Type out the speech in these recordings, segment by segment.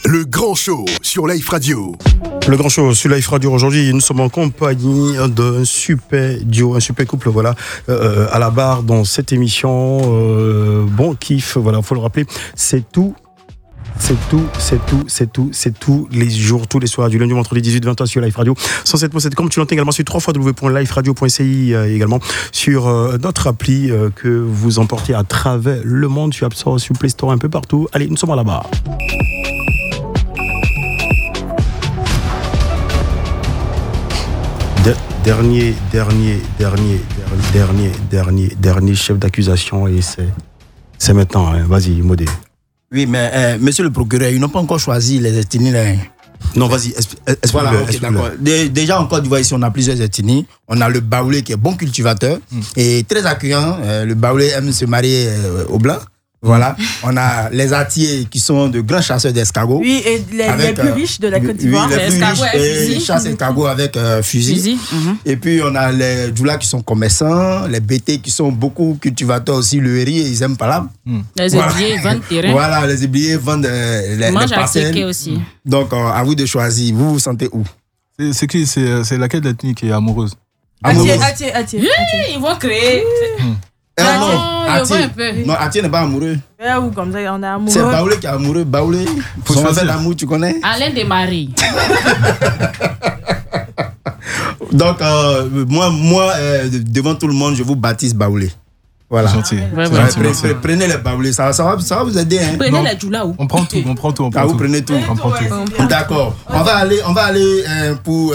Le Grand Show sur Life Radio. Le Grand Show sur Life Radio. Aujourd'hui, nous sommes en compagnie d'un super duo, un super couple, voilà, à la barre dans cette émission. Bon kiff, voilà, faut le rappeler. C'est tout les jours, tous les soirs, du lundi au vendredi 18-20h sur Life Radio 107.7, comme tu l'entends également sur www.liferadio.ci, également sur notre appli que vous emportez à travers le monde, sur App Store, sur Play Store, un peu partout. Allez, nous sommes à la barre. Dernier chef d'accusation, et c'est maintenant, hein. Vas-y, Modé. Oui, mais monsieur le procureur, ils n'ont pas encore choisi les ethnies. Non, vas-y, explique-le. Voilà, okay, d'accord. Déjà, en Côte d'Ivoire, ici, on a plusieurs ethnies. On a le Baoulé qui est bon cultivateur et très accueillant. Le Baoulé aime se marier aux Blancs. Voilà. On a les Atiers qui sont de grands chasseurs d'escargots. Oui, et les plus riches de la Côte d'Ivoire. Oui, les plus riches, et ils chassent escargots avec fusil. Et puis, on a les Djoula qui sont commerçants, les Bété qui sont beaucoup cultivateurs aussi, le riz, et ils aiment pas là. Les ébliers vendent terrain. Voilà, les ébliers vendent les parcelles. Aussi. Donc, à vous de choisir. Vous vous sentez où? C'est qui? C'est laquelle de l'ethnie qui est amoureuse? Atier. Ils vont créer. Non, Atier n'est pas amoureux. Ou comme ça, on est amoureux. C'est Baoulé qui est amoureux. Baoulé, son affaire d'amour, tu connais? Alain des Maris. Donc, moi devant tout le monde, je vous baptise Baoulé. Voilà. Gentil. Prenez les Baoulés, ça va vous aider. Hein? Prenez les Djoula. On prend tout. Vous prenez tout. D'accord. On va aller pour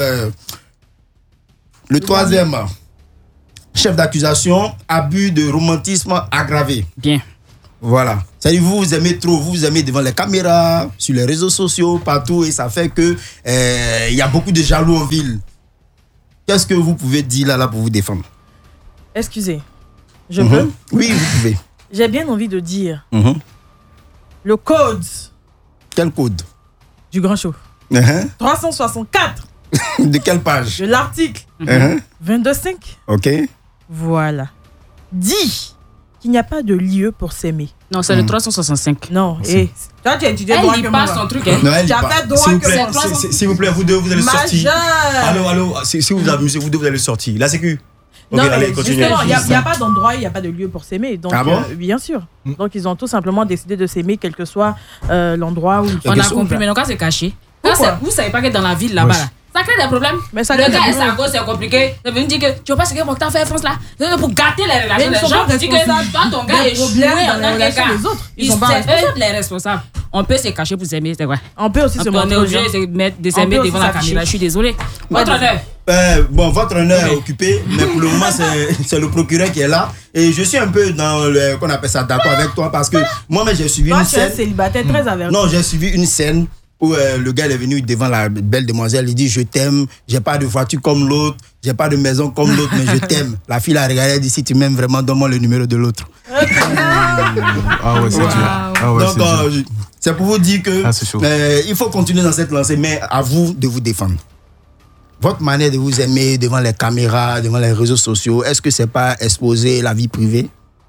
le troisième. Chef d'accusation, abus de romantisme aggravé. Bien. Voilà. C'est-à-dire, vous aimez trop, vous aimez devant les caméras, sur les réseaux sociaux, partout, et ça fait que il y a beaucoup de jaloux en ville. Qu'est-ce que vous pouvez dire là pour vous défendre? Excusez, je peux? Oui, vous pouvez. J'ai bien envie de dire le code. Quel code? Du Grand Show. 364. De quelle page? De l'article 22.5. Ok. Voilà. Dit qu'il n'y a pas de lieu pour s'aimer. Non, c'est le 365. Non, et toi tu as étudié droit que moi. Son truc, hein. Non, elle tu as fait droit que moi. S'il vous plaît, vous deux, vous allez sortir. Majeur. Allô, si vous amusez, vous deux, vous allez sortir. La sécu. Non, allez, continuez. Justement, il n'y a pas d'endroit, il n'y a pas de lieu pour s'aimer. Donc, bien sûr. Donc, ils ont tout simplement décidé de s'aimer, quel que soit l'endroit où ils On a compris, mais non, quand c'est caché. Vous ne savez pas que dans la ville là-bas, ça crée des problèmes. Mais ça le gars et sa gosse, c'est compliqué. Ça veut dire que tu vois pas ce que Mokhtar fait en France là. Pour gâter les relations des gens. Tu dis que toi, ton gars est joué en tant que gars. Ils sont pas les responsables. On peut se cacher pour s'aimer, c'est vrai. On peut aussi se montrer. On est obligé de s'aimer devant la caméra. Je suis désolé. Votre honneur. Votre honneur est occupé, mais pour le moment, c'est le procureur qui est là. Et je suis un peu dans le, qu'on appelle ça, d'accord avec toi, parce que moi-même, j'ai suivi une scène. Toi, tu es célibataire très averti. Non, j'ai suivi une scène où le gars est venu devant la belle demoiselle, il dit je t'aime, j'ai pas de voiture comme l'autre, j'ai pas de maison comme l'autre, mais je t'aime. La fille l'a regardé, elle dit si tu m'aimes vraiment, donne-moi le numéro de l'autre. Ah ouais, c'est dur. Donc, c'est pour vous dire que il faut continuer dans cette lancée, mais à vous de vous défendre. Votre manière de vous aimer devant les caméras, devant les réseaux sociaux, est-ce que c'est pas exposer la vie privée?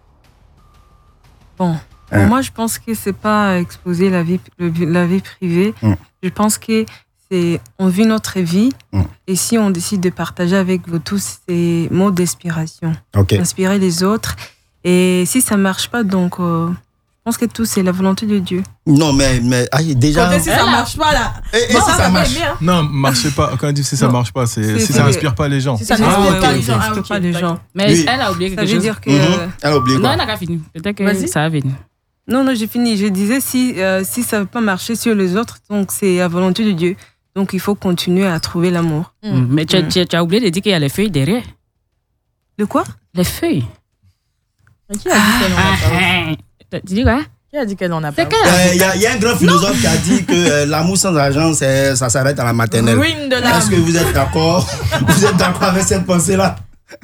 Bon. Moi, je pense que c'est pas exposer la vie privée. Je pense que on vit notre vie et si on décide de partager avec vous tous ces mots d'inspiration, inspirer les autres. Et si ça marche pas, donc je pense que tout c'est la volonté de Dieu. Non, mais déjà. Si ça marche pas là. Et si ça marche? Non, marchez pas. Quand on dit si ça marche pas, c'est si ça inspire pas les gens. Si ça n'inspire pas les gens. Mais elle a oublié quelque chose. Ça veut dire que. Elle a oublié quoi? Non, elle n'a pas fini. Peut-être que ça va venir. Non, j'ai fini. Je disais, si ça ne veut pas marcher sur les autres, donc c'est la volonté de Dieu. Donc, il faut continuer à trouver l'amour. Mais tu as oublié de dire qu'il y a les feuilles derrière. De quoi? Les feuilles. Qui a dit qu'elle n'en a pas? Tu dis quoi? Qui a dit qu'elle n'en a pas? Il y a un grand philosophe qui a dit que l'amour sans argent, ça s'arrête à la maternelle. Ruine de l'âme. Est-ce que vous êtes d'accord? Vous êtes d'accord avec cette pensée-là?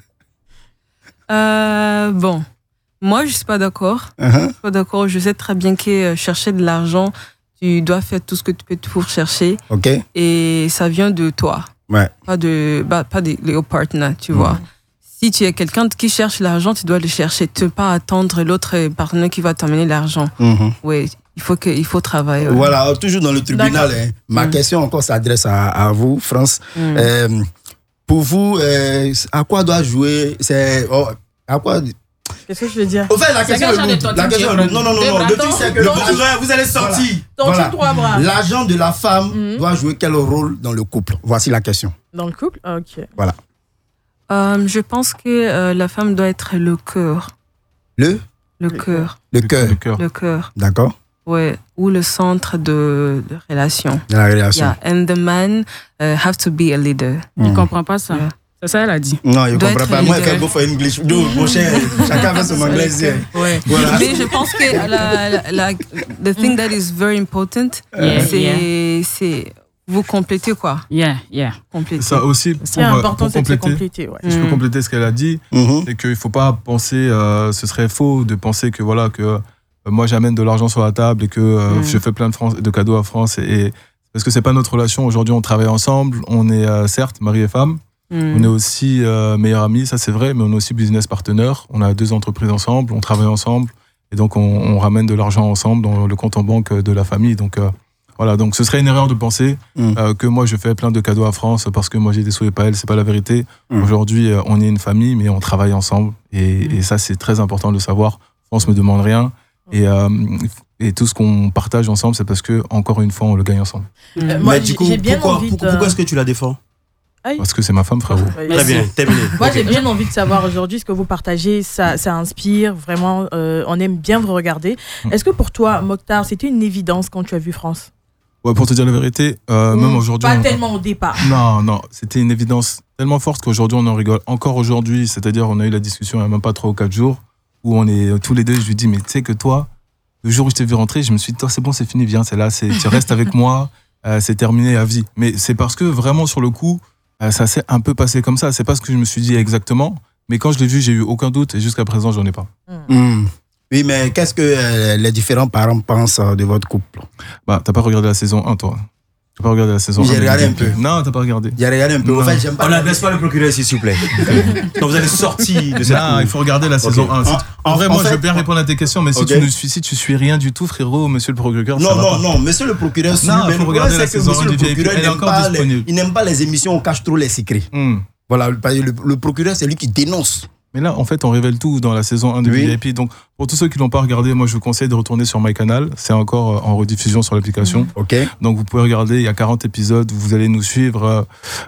Bon. Moi, je ne suis pas d'accord. Je suis pas d'accord. Je sais très bien que chercher de l'argent, tu dois faire tout ce que tu peux pour chercher. Et ça vient de toi. Pas de partenaire, tu vois. Si tu es quelqu'un qui cherche l'argent, tu dois le chercher. Tu ne peux pas attendre l'autre partenaire qui va t'amener l'argent. Oui. il faut travailler. Voilà, toujours dans le tribunal. Hein. Ma question encore s'adresse à vous, France. Pour vous, à quoi doit jouer à quoi Qu'est-ce que je veux dire? Au fait, la question est non. Le truc, c'est que vous allez sortir. Voilà. L'argent de la femme doit jouer quel rôle dans le couple? Voici la question. Dans le couple? Ok. Voilà. Je pense que la femme doit être le cœur. Le cœur. Le cœur. D'accord. Ouais, ou le centre de relation. De la relation. Yeah. And the man have to be a leader. Il comprend pas ça. Yeah. C'est ça, elle a dit. Non, il ne comprend pas. Moi, il fait go for English. Mon cher, chacun fait son anglais. Ouais. Voilà. Mais je pense que the thing that is very important, c'est vous complétez quoi. Compléter. Ça aussi, c'est important, c'est de compléter. Ouais. Je peux compléter ce qu'elle a dit. C'est qu'il ne faut pas penser, ce serait faux de penser que voilà, que moi j'amène de l'argent sur la table et que je fais plein de cadeaux à France. Parce que ce n'est pas notre relation. Aujourd'hui, on travaille ensemble. On est certes mari et femme. On est aussi meilleurs amis, ça c'est vrai, mais on est aussi business partner. On a 2 entreprises ensemble, on travaille ensemble, et donc on ramène de l'argent ensemble dans le compte en banque de la famille. Donc voilà, donc ce serait une erreur de penser que moi je fais plein de cadeaux à France parce que moi j'ai des sous et pas elle, c'est pas la vérité. Aujourd'hui, on est une famille, mais on travaille ensemble, et ça c'est très important de le savoir. France me demande rien, et tout ce qu'on partage ensemble, c'est parce que encore une fois, on le gagne ensemble. Mais du coup, pourquoi est-ce que tu la défends? Parce que c'est ma femme, frérot. Très bien, terminé. Moi, j'ai bien envie de savoir aujourd'hui ce que vous partagez. Ça inspire vraiment. On aime bien vous regarder. Est-ce que pour toi, Mokhtar, c'était une évidence quand tu as vu France? Ouais, pour te dire la vérité, même aujourd'hui. Pas tellement au départ. Non, c'était une évidence tellement forte qu'aujourd'hui, on en rigole. Encore aujourd'hui, c'est-à-dire, on a eu la discussion il n'y a même pas 3 ou 4 jours, où on est tous les deux. Je lui dis, mais tu sais que toi, le jour où je t'ai vu rentrer, je me suis dit, c'est bon, c'est fini, viens, c'est là, tu restes avec moi, c'est terminé à vie. Mais c'est parce que vraiment, sur le coup, ça s'est un peu passé comme ça. C'est pas ce que je me suis dit exactement, mais quand je l'ai vu, j'ai eu aucun doute, et jusqu'à présent, j'en ai pas. Oui, mais qu'est-ce que les différents parents pensent de votre couple? T'as pas regardé la saison 1, toi? T'as pas regardé la saison 1? J'ai regardé un peu. Non, t'as pas regardé. J'ai regardé un peu. En fait, j'aime pas. On n'adresse pas le procureur ici, s'il vous plaît. Quand vous allez sortir de cette. Non, il faut regarder la saison 1. En vrai, moi, je veux bien répondre à tes questions, mais si tu suis rien du tout, frérot, monsieur le procureur. Non, monsieur le procureur suit. Non, il faut regarder la saison 1 du VIP. Elle est encore disponible. Il n'aime pas les émissions où on cache trop les secrets. Voilà, le procureur, c'est lui qui dénonce. Mais là, en fait, on révèle tout dans la saison 1 de VIP. Donc, pour tous ceux qui ne l'ont pas regardé, moi, je vous conseille de retourner sur MyCanal. C'est encore en rediffusion sur l'application. Donc, vous pouvez regarder. Il y a 40 épisodes. Vous allez nous suivre,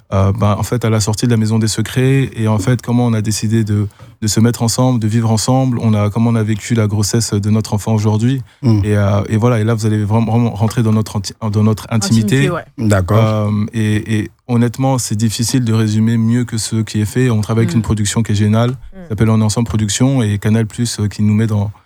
en fait, à la sortie de la Maison des Secrets. Et en fait, comment on a décidé de se mettre ensemble, de vivre ensemble. Comment on a vécu la grossesse de notre enfant aujourd'hui. Et voilà. Et là, vous allez vraiment rentrer dans notre intimité. D'accord. Et honnêtement, c'est difficile de résumer mieux que ce qui est fait. On travaille avec une production qui est géniale. Ça s'appelle On est ensemble production, et Canal+, qui nous met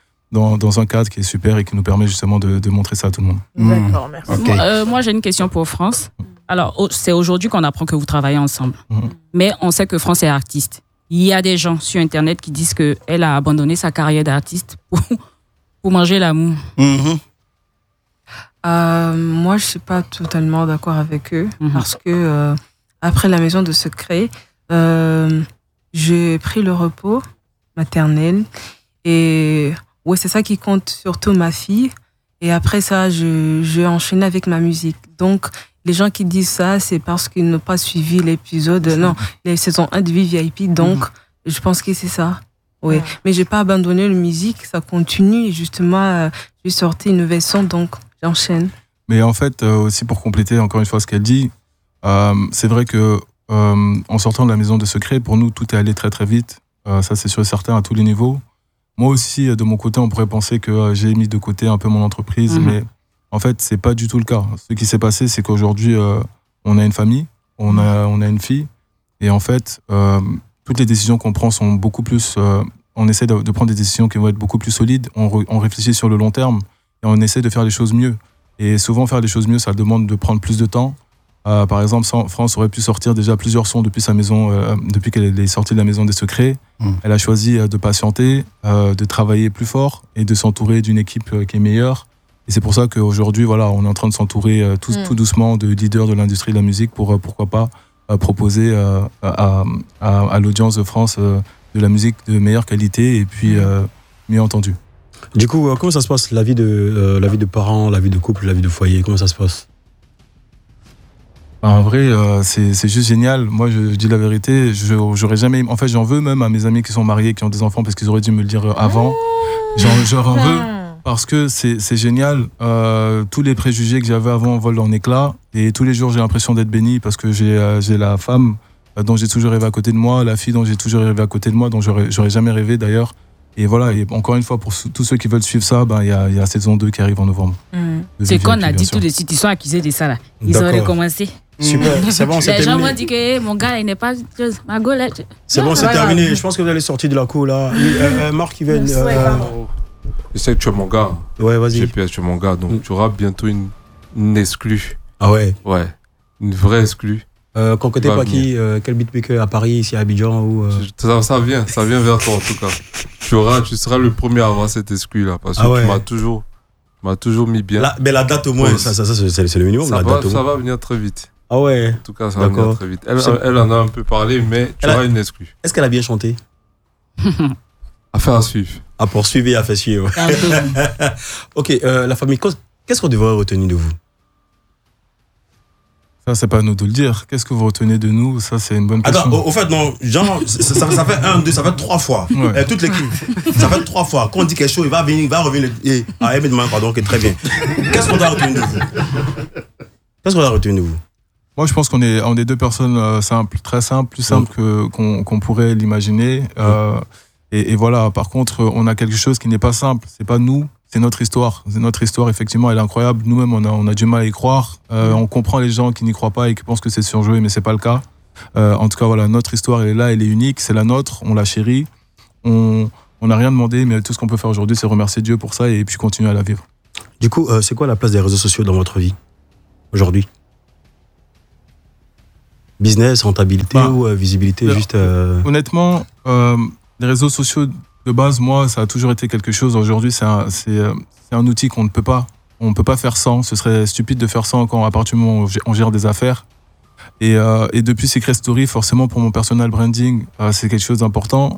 dans un cadre qui est super et qui nous permet justement de montrer ça à tout le monde. D'accord, merci. Moi, j'ai une question pour France. Alors, c'est aujourd'hui qu'on apprend que vous travaillez ensemble. Mais on sait que France est artiste. Il y a des gens sur Internet qui disent qu'elle a abandonné sa carrière d'artiste pour manger l'amour. Moi, je ne suis pas totalement d'accord avec eux, parce que après la Maison de Secret, j'ai pris le repos maternel, et ouais, c'est ça qui compte, surtout ma fille. Et après ça, j'ai enchaîné avec ma musique. Donc, les gens qui disent ça, c'est parce qu'ils n'ont pas suivi l'épisode, les saisons 1 de VIP. Donc, je pense que c'est ça. Ouais. Mais j'ai pas abandonné la musique, ça continue. Et justement, j'ai sorti une nouvelle son, donc j'enchaîne. Mais en fait, aussi pour compléter encore une fois ce qu'elle dit, c'est vrai que en sortant de la Maison des Secrets, pour nous, tout est allé très très vite. Ça, c'est sûr et certain à tous les niveaux. Moi aussi, de mon côté, on pourrait penser que j'ai mis de côté un peu mon entreprise, mais en fait, c'est pas du tout le cas. Ce qui s'est passé, c'est qu'aujourd'hui, on a une famille, on a une fille, et en fait, toutes les décisions qu'on prend sont beaucoup plus... on essaie de prendre des décisions qui vont être beaucoup plus solides, on réfléchit sur le long terme, et on essaie de faire les choses mieux. Et souvent, faire les choses mieux, ça demande de prendre plus de temps. Par exemple, France aurait pu sortir déjà plusieurs sons depuis sa maison, depuis qu'elle est sortie de la Maison des Secrets. Elle a choisi de patienter, de travailler plus fort et de s'entourer d'une équipe qui est meilleure. Et c'est pour ça qu'aujourd'hui, voilà, on est en train de s'entourer tout doucement de leaders de l'industrie de la musique pour, pourquoi pas, proposer à l'audience de France de la musique de meilleure qualité et puis mieux entendue. Du coup, comment ça se passe, la vie de parents, la vie de couple, la vie de foyer, comment ça se passe? En vrai, c'est juste génial. Moi, je dis la vérité, j'aurais jamais... En fait, j'en veux même à mes amis qui sont mariés, qui ont des enfants, parce qu'ils auraient dû me le dire avant. J'en veux parce que c'est génial. Tous les préjugés que j'avais avant volent en éclats. Et tous les jours, j'ai l'impression d'être béni parce que j'ai la femme dont j'ai toujours rêvé à côté de moi, la fille dont j'ai toujours rêvé à côté de moi, dont j'aurais jamais rêvé d'ailleurs. Et voilà, et encore une fois, pour tous ceux qui veulent suivre ça, il y a saison 2 qui arrive en novembre. C'est qu'on a dit tout de suite, ils sont accusés de ça là. Ils ont recommencé. Super, c'est bon, c'est terminé. Les gens m'ont dit que mon gars, il n'est pas... C'est bon, c'est terminé. Je pense que vous allez sortir de la cour là. Marc, il vient... Je sais que tu es mon gars. Ouais, vas-y. GPS, tu es mon gars, donc tu auras bientôt une exclue. Ah ouais? Ouais, une vraie exclue. Concocté par qui? Quel beatmaker à Paris, ici à Abidjan ou ça vient vers toi en tout cas. Tu seras le premier à avoir cette exclue là parce que tu m'as toujours mis bien. Mais la date au moins, ouais, ça c'est le minimum. Ça va venir très vite. Ah ouais. En tout cas, ça va venir très vite. Elle en a un peu parlé, mais tu auras une exclue. Est-ce qu'elle a bien chanté? Affaire à suivre. À poursuivre et à faire suivre. Ok, la famille, qu'est-ce qu'on devrait retenir de vous? Ça, c'est pas à nous de le dire. Qu'est-ce que vous retenez de nous? Ça, c'est une bonne question. Attends, au fait, non, genre, ça fait 1, 2, ça fait 3 fois. Ouais. Toute l'équipe. Ça fait 3 fois. Quand on dit quelque chose, il va revenir. Pardon, ok, très bien. Qu'est-ce qu'on doit retenir de vous? Qu'est-ce qu'on doit retenir de vous? Moi, je pense qu'on est deux personnes simples, très simples, plus simples qu'on pourrait l'imaginer. Et voilà, par contre, on a quelque chose qui n'est pas simple. C'est pas nous. C'est notre histoire. C'est notre histoire, effectivement, elle est incroyable. Nous-mêmes, on a du mal à y croire. On comprend les gens qui n'y croient pas et qui pensent que c'est surjoué, mais c'est pas le cas. En tout cas, voilà, notre histoire, elle est là, elle est unique, c'est la nôtre, on la chérit. On n'a rien demandé, mais tout ce qu'on peut faire aujourd'hui, c'est remercier Dieu pour ça et puis continuer à la vivre. Du coup, c'est quoi la place des réseaux sociaux dans votre vie, aujourd'hui? Business, rentabilité ou visibilité, juste... Honnêtement, les réseaux sociaux... De base, moi, ça a toujours été quelque chose. Aujourd'hui, c'est un outil qu'on ne peut pas. On ne peut pas faire sans. Ce serait stupide de faire sans quand, à partir du moment où on gère des affaires. Et depuis Secret Story, forcément, pour mon personal branding, c'est quelque chose d'important.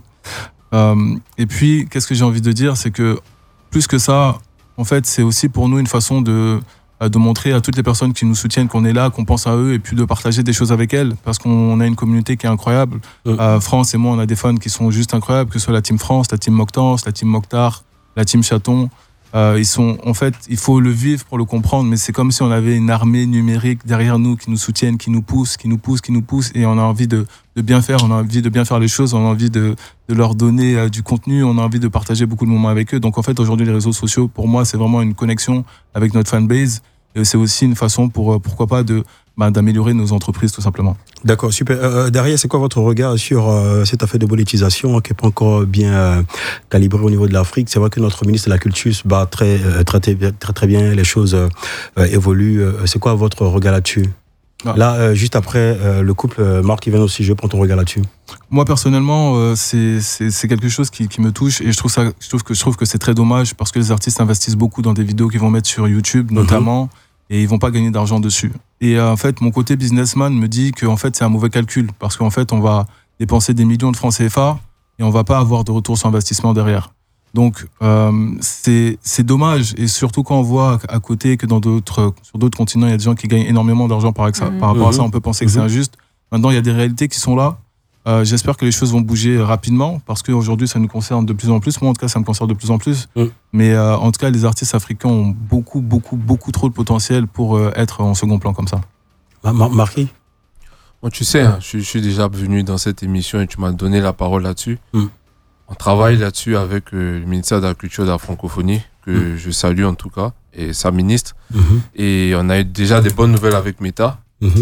Et puis, qu'est-ce que j'ai envie de dire, c'est que plus que ça, en fait, c'est aussi pour nous une façon de montrer à toutes les personnes qui nous soutiennent qu'on est là, qu'on pense à eux, et puis de partager des choses avec elles, parce qu'on a une communauté qui est incroyable. France et moi, on a des fans qui sont juste incroyables, que ce soit la team France, la team Moctance, la team Mokhtar, la team Chaton. En fait, il faut le vivre pour le comprendre, mais c'est comme si on avait une armée numérique derrière nous qui nous soutiennent, qui nous pousse, et on a envie de bien faire, on a envie de bien faire les choses, on a envie de leur donner du contenu, on a envie de partager beaucoup de moments avec eux. Donc en fait, aujourd'hui, les réseaux sociaux, pour moi, c'est vraiment une connexion avec notre fanbase, et c'est aussi une façon pourquoi pas d'améliorer nos entreprises, tout simplement. D'accord, super. Derrière, c'est quoi votre regard sur cette affaire de monétisation qui n'est pas encore bien calibrée au niveau de l'Afrique? C'est vrai que notre ministre de la Culture se bat très bien, les choses évoluent. C'est quoi votre regard là-dessus? Là, juste après, le couple Marc qui vient aussi, je prends ton regard là-dessus. Moi, personnellement, c'est quelque chose qui me touche, et je trouve que c'est très dommage, parce que les artistes investissent beaucoup dans des vidéos qu'ils vont mettre sur YouTube, notamment, et ils vont pas gagner d'argent dessus. Et en fait, mon côté businessman me dit que en fait, c'est un mauvais calcul, parce qu'en fait, on va dépenser des millions de francs CFA et on va pas avoir de retour sur investissement derrière. Donc, c'est dommage, et surtout quand on voit à côté que sur d'autres continents, il y a des gens qui gagnent énormément d'argent par rapport à ça, on peut penser que c'est injuste. Maintenant, il y a des réalités qui sont là. J'espère que les choses vont bouger rapidement, parce qu'aujourd'hui, ça nous concerne de plus en plus. Moi, en tout cas, ça me concerne de plus en plus. Mais en tout cas, les artistes africains ont beaucoup trop de potentiel pour être en second plan comme ça. Marquis? Bon, tu sais, je suis déjà venu dans cette émission et tu m'as donné la parole là-dessus. On travaille là-dessus avec le ministère de la Culture et de la Francophonie, que je salue en tout cas, et sa ministre. Et on a eu déjà des bonnes nouvelles avec Meta,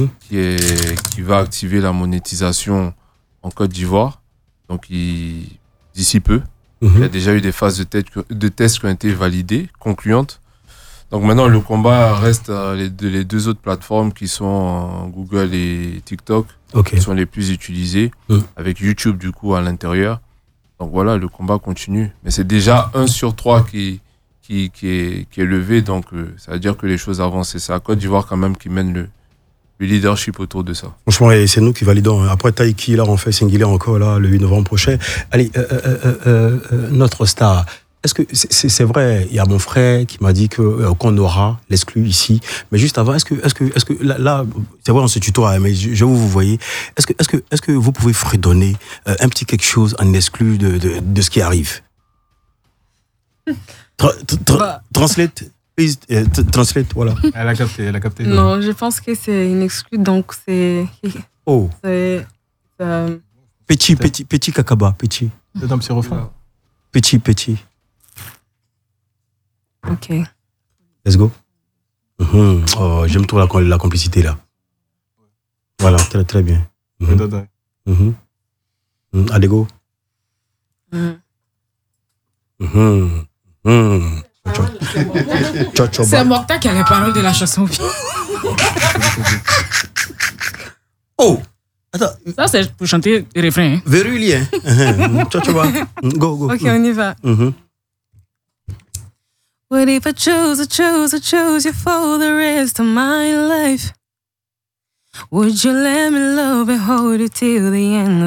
qui va activer la monétisation en Côte d'Ivoire, donc d'ici peu. Il y a déjà eu des phases de tests qui ont été validées, concluantes. Donc maintenant, le combat reste les deux autres plateformes qui sont Google et TikTok, qui sont les plus utilisées, avec YouTube du coup à l'intérieur. Donc voilà, le combat continue. Mais c'est déjà 1 sur 3 qui est levé, donc ça veut dire que les choses avancent. Et c'est la Côte d'Ivoire quand même qui mène le leadership autour de ça. Franchement, c'est nous qui validons. Après Taïki, là, on fait Singulier encore là, le 8 novembre prochain. Allez, notre star, est-ce que c'est vrai, il y a mon frère qui m'a dit qu'on aura l'exclu ici, mais juste avant, est-ce que là, c'est vrai on se tutoie, mais je vous voyez, est-ce que vous pouvez fredonner un petit quelque chose en exclu de ce qui arrive? Translate, please, translate, voilà. Elle a capté. Non, je pense que c'est une exclue, donc c'est. Oh. C'est. Petit kakaba, petit. C'est un petit refrain. Petit. Ok. Let's go. Oh, j'aime trop la complicité là. Voilà, très très bien. Allez, go. C'est Mokhtar qui a les paroles de la chanson. Oh! Attends. Ça, c'est pour chanter le refrain. Verrouillé, hein? Go. Ok, on y va. What if I chose you for the rest of my life? Would you let me love and hold you till the end?